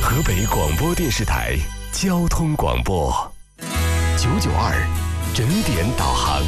河北广播电视台交通广播992整点导航。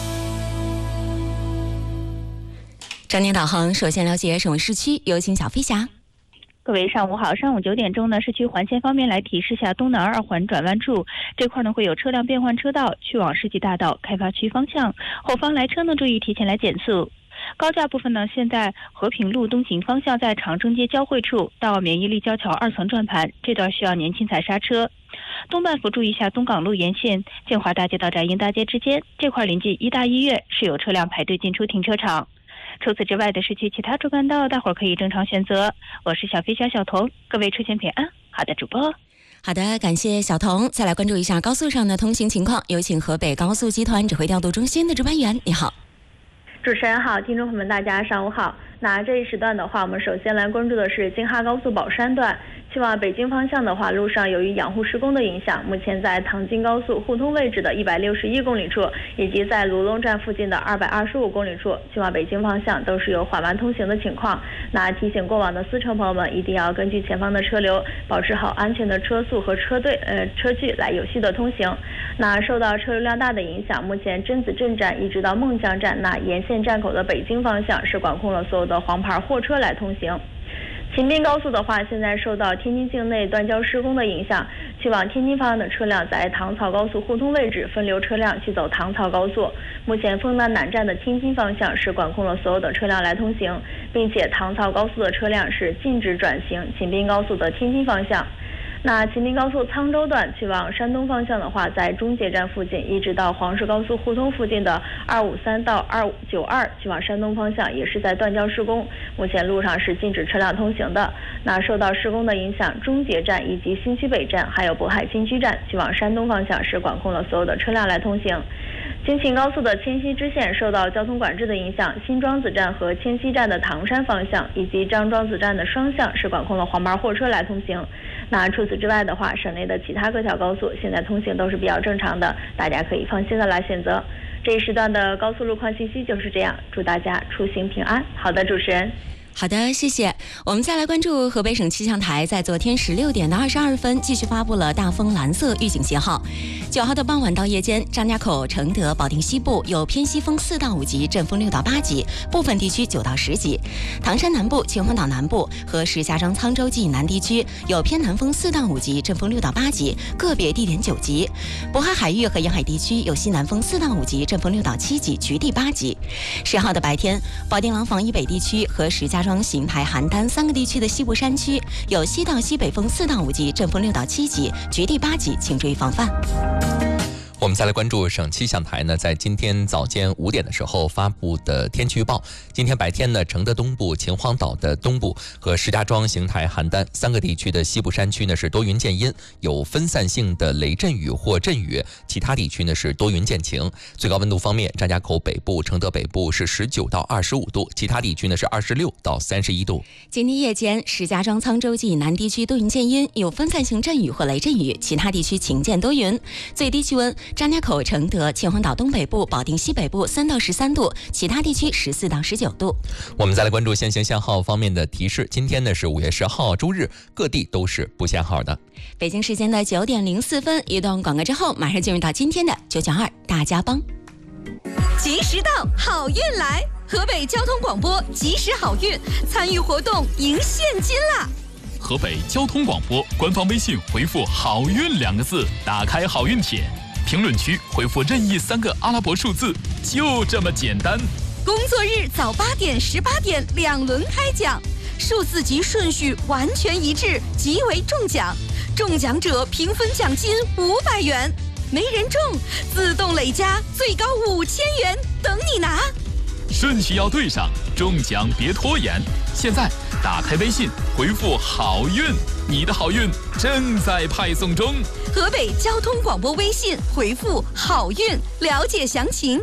整点导航，首先了解省会市区，有请小飞侠。 各位上午好，上午9点钟呢，市区环线方面来提示下，东南2环转弯处这块呢会有车辆变换车道，去往世纪大道开发区方向，后方来车呢注意提前来减速。高架部分呢，现在和平路东行方向在长征街交汇处到免疫立交桥2层转盘，这段需要年轻踩刹车。东半幅注意一下东港路沿线建华大街到展英大街之间，这块临近医大医院是有车辆排队进出停车场。除此之外的市区其他主干道，大伙儿可以正常选择。我是小飞侠小童，各位出行平安。好的，主播。 好的，感谢小童。再来关注一下高速上的通行情况，有请河北高速集团指挥调度中心的值班员，你好。 主持人好，听众朋友们大家上午好。那这一时段的话，我们首先来关注的是京哈高速宝山段，去往北京方向的话，路上由于养护施工的影响，目前在唐京高速互通位置的161公里处，以及在卢龙站附近的225公里处，去往北京方向都是有缓慢通行的情况。那提醒过往的司乘朋友们，一定要根据前方的车流，保持好安全的车速和车距来有序的通行。那受到车流量大的影响，目前甄子镇站一直到孟江站那沿线站口的北京方向是管控了所有的黄牌货车来通行。秦滨高速的话，现在受到天津境内断交施工的影响，去往天津方向的车辆在唐曹高速互通位置分流车辆去走唐曹高速。目前丰南南站的天津方向是管控了所有的车辆来通行，并且唐曹高速的车辆是禁止转行秦滨高速的天津方向。那秦滨高速沧州段去往山东方向的话，在中捷站附近一直到黄石高速互通附近的253到292去往山东方向也是在断交施工，目前路上是禁止车辆通行的。那受到施工的影响，中捷站以及新区北站还有渤海新区站去往山东方向是管控了所有的车辆来通行。京秦高速的迁西支线受到交通管制的影响，新庄子站和迁西站的唐山方向以及张庄子站的双向是管控了黄牌货车来通行。那除此之外的话，省内的其他各条高速现在通行都是比较正常的，大家可以放心的来选择。这一时段的高速路况信息就是这样，祝大家出行平安。好的，主持人。 好的，谢谢。我们再来关注河北省气象台在昨天16点的22分继续发布了大风蓝色预警信号。9号的傍晚到夜间，张家口、承德、保定西部有偏西风4到5级，阵风6到8级，部分地区9到10级。唐山南部、秦皇岛南部和石家庄沧州及以南地区有偏南风4到5级，阵风6到8级，个别地点9级。渤海海域和沿海地区有西南风4到5级，阵风6到7级，局地8级。10号的白天，保定廊坊以北地区和石家庄、邢台、邯郸3个地区的西部山区有西到西北风4到5级，阵风6到7级，局地8级，请注意防范。 我们再来关注省气象台呢，在今天早间5点的时候发布的天气预报。今天白天呢，承德东部、秦皇岛的东部和石家庄、邢台、邯郸3个地区的西部山区呢是多云见阴，有分散性的雷阵雨或阵雨，其他地区呢是多云见晴。最高温度方面，张家口北部、承德北部是19到25度，其他地区呢是26到31度。 今天夜间，石家庄、沧州及以南地区多云见阴，有分散性阵雨或雷阵雨，其他地区晴见多云。最低气温，张家口、承德、秦皇岛东北部、保定西北部3到13度，其他地区14到19度。 我们再来关注限行限号方面的提示。今天呢是5月10号周日，各地都是不限号的。 北京时间的9点04分，一段广告之后，马上进入到今天的992大家帮。 及时到，好运来！河北交通广播及时好运，参与活动赢现金啦！ 河北交通广播官方微信回复好运2个字，打开好运帖，评论区回复任意3个阿拉伯数字，就这么简单。 工作日早8点、18点2轮开奖，数字及顺序完全一致，即为中奖。中奖者平分奖金500元，没人中自动累加最高5000元，等你拿。 顺序要对上，中奖别拖延。现在打开微信回复好运，你的好运正在派送中。 河北交通广播微信回复好运，了解详情。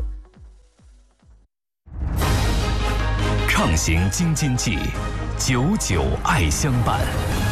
畅行京津冀，99爱相伴。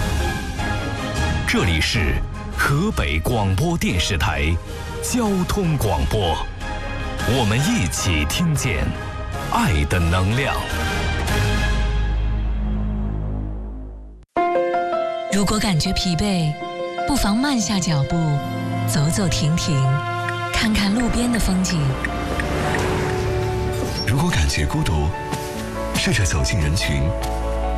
这里是河北广播电视台交通广播，我们一起听见爱的能量。 如果感觉疲惫，不妨慢下脚步，走走停停，看看路边的风景。 如果感觉孤独，试着走进人群，